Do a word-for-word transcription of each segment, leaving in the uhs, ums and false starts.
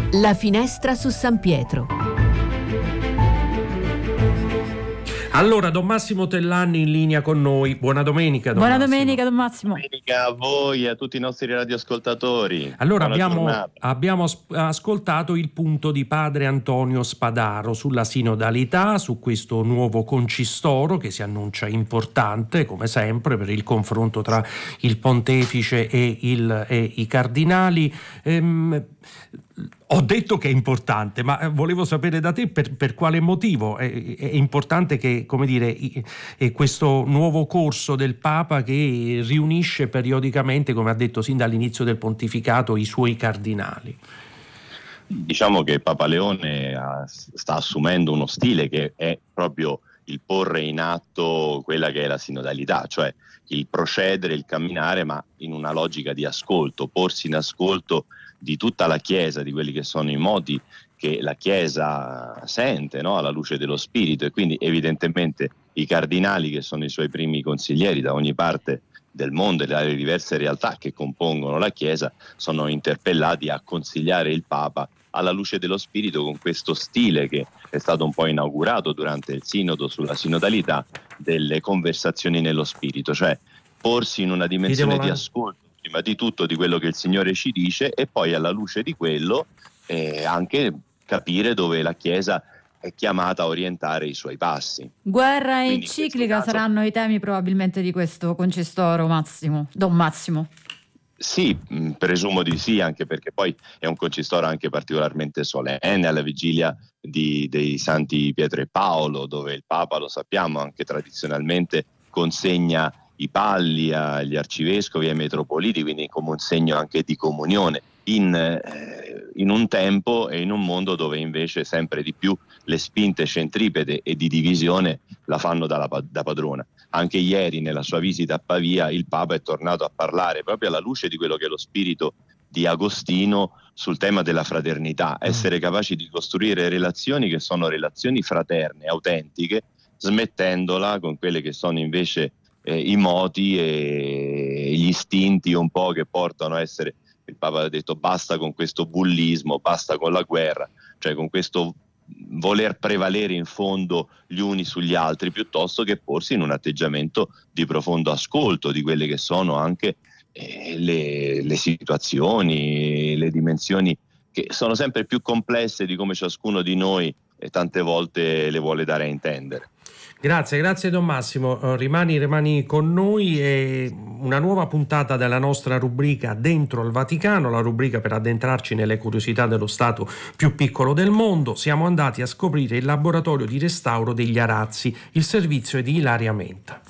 La finestra su San Pietro. Allora, Don Massimo Tellanni in linea con noi. Buona domenica, Don Buona Massimo. domenica, Don Massimo. Buona domenica a voi e a tutti i nostri radioascoltatori. Allora, Buona abbiamo, abbiamo ascoltato il punto di padre Antonio Spadaro sulla sinodalità, su questo nuovo concistoro che si annuncia importante, come sempre, per il confronto tra il pontefice e, il, e i cardinali. Ehm, Ho detto che è importante, ma volevo sapere da te per, per quale motivo è, è importante che, come dire, è questo nuovo corso del Papa che riunisce periodicamente, come ha detto sin dall'inizio del pontificato, i suoi cardinali. Diciamo che Papa Leone ha, sta assumendo uno stile che è proprio il porre in atto quella che è la sinodalità, cioè il procedere, il camminare, ma in una logica di ascolto, porsi in ascolto di tutta la Chiesa, di quelli che sono i modi che la Chiesa sente, no? Alla luce dello Spirito, e quindi evidentemente i cardinali, che sono i suoi primi consiglieri da ogni parte del mondo e dalle diverse realtà che compongono la Chiesa, sono interpellati a consigliare il Papa alla luce dello Spirito, con questo stile che è stato un po' inaugurato durante il Sinodo sulla sinodalità, delle conversazioni nello Spirito, cioè porsi in una dimensione di ascolto prima di tutto di quello che il Signore ci dice, e poi alla luce di quello eh, anche capire dove la Chiesa è chiamata a orientare i suoi passi. Guerra e Quindi enciclica caso... saranno i temi probabilmente di questo concistoro, Massimo. Don Massimo. Sì, mh, presumo di sì, anche perché poi è un concistoro anche particolarmente solenne, alla vigilia di, dei santi Pietro e Paolo, dove il Papa, lo sappiamo, anche tradizionalmente consegna i palli agli arcivescovi e ai metropoliti, quindi come un segno anche di comunione, in, eh, in un tempo e in un mondo dove invece sempre di più le spinte centripete e di divisione la fanno dalla, da padrona. Anche ieri, nella sua visita a Pavia, il Papa è tornato a parlare proprio alla luce di quello che è lo spirito di Agostino sul tema della fraternità, essere capaci di costruire relazioni che sono relazioni fraterne, autentiche, smettendola con quelle che sono invece Eh, i moti e gli istinti un po' che portano a essere, il Papa ha detto basta con questo bullismo, basta con la guerra, cioè con questo voler prevalere in fondo gli uni sugli altri, piuttosto che porsi in un atteggiamento di profondo ascolto di quelle che sono anche eh, le, le situazioni, le dimensioni che sono sempre più complesse di come ciascuno di noi e tante volte le vuole dare a intendere. Grazie, grazie Don Massimo, rimani, rimani con noi. E una nuova puntata della nostra rubrica Dentro al Vaticano, la rubrica per addentrarci nelle curiosità dello Stato più piccolo del mondo. Siamo andati a scoprire il laboratorio di restauro degli Arazzi, il servizio è di Ilaria Menta.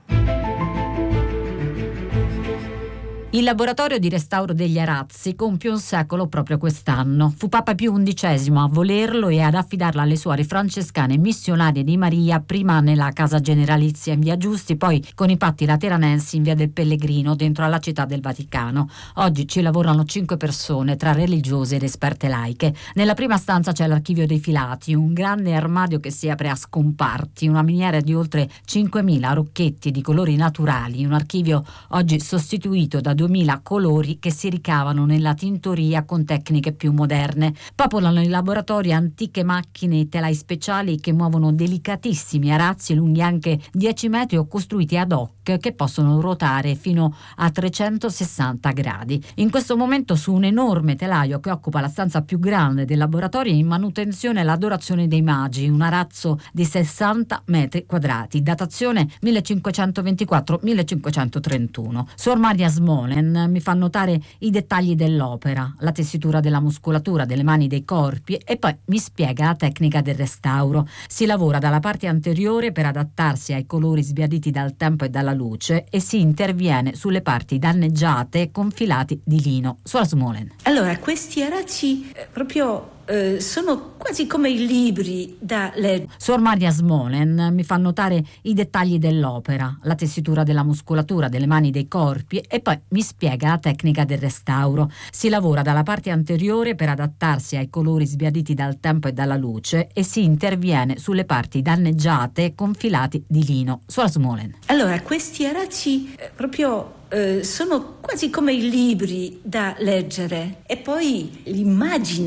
Il laboratorio di restauro degli Arazzi compie un secolo proprio quest'anno. Fu Papa Pio undicesimo a volerlo e ad affidarlo alle suore francescane missionarie di Maria, prima nella casa generalizia in via Giusti, poi con i patti lateranensi in via del Pellegrino, dentro alla città del Vaticano. Oggi ci lavorano cinque persone, tra religiose ed esperte laiche. Nella prima stanza c'è l'archivio dei filati, un grande armadio che si apre a scomparti, una miniera di oltre cinquemila rocchetti di colori naturali, un archivio oggi sostituito da duemila colori che si ricavano nella tintoria con tecniche più moderne. Popolano i laboratori antiche macchine e telai speciali che muovono delicatissimi arazzi lunghi anche dieci metri o costruiti ad hoc che possono ruotare fino a trecentosessanta gradi. In questo momento su un enorme telaio che occupa la stanza più grande del laboratorio è in manutenzione l'Adorazione dei Magi, un arazzo di sessanta metri quadrati, datazione millecinquecentoventiquattro millecinquecentotrentuno. Suor Maria Smolen mi fa notare i dettagli dell'opera, la tessitura della muscolatura delle mani, dei corpi, e poi mi spiega la tecnica del restauro. Si lavora dalla parte anteriore per adattarsi ai colori sbiaditi dal tempo e dalla luce e si interviene sulle parti danneggiate con filati di lino. Suor Smolen. Allora, questi arazzi eh, proprio eh, sono quasi come i libri da leggere. Suor Maria Smolen mi fa notare i dettagli dell'opera, la tessitura della muscolatura delle mani, dei corpi, e poi mi spiega la tecnica del restauro. Si lavora dalla parte anteriore per adattarsi ai colori sbiaditi dal tempo e dalla luce e si interviene sulle parti danneggiate con filati di lino. Suor Smolen. Allora, questi arazzi eh, proprio eh, sono quasi come i libri da leggere, e poi l'immagine